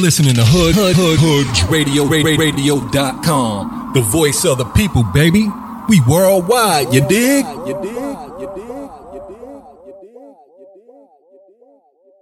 Listening to HoodRadio.com, the voice of the people, baby. We worldwide, you dig?